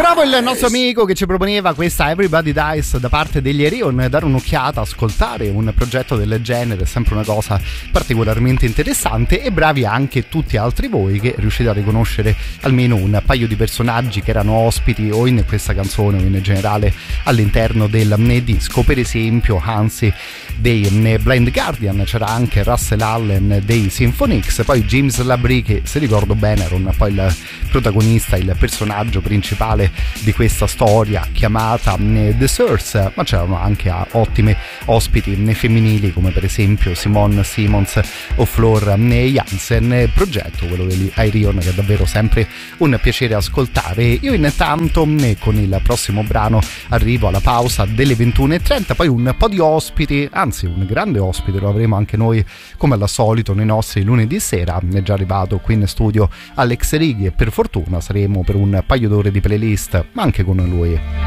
Bravo il nostro amico che ci proponeva questa Everybody Dies da parte degli Erion. Dare un'occhiata, ascoltare un progetto del genere è sempre una cosa particolarmente interessante, e bravi anche tutti altri voi che riuscite a riconoscere almeno un paio di personaggi che erano ospiti o in questa canzone o in generale all'interno del disco. Per esempio Hansi dei Blind Guardian, c'era anche Russell Allen dei Symphonix, poi James Labrie che, se ricordo bene, era poi il protagonista, il personaggio principale di questa storia chiamata The Source, ma c'erano anche ottime ospiti femminili come per esempio Simone Simons o Floor Jansen. Progetto quello degli Ayreon che è davvero sempre un piacere ascoltare. Io intanto con il prossimo brano arrivo alla pausa delle 21:30, poi un po' di ospiti, anzi un grande ospite lo avremo anche noi come al solito nei nostri lunedì sera. È già arrivato qui in studio Alex Righi e per fortuna saremo per un paio d'ore di playlist ma anche con lui.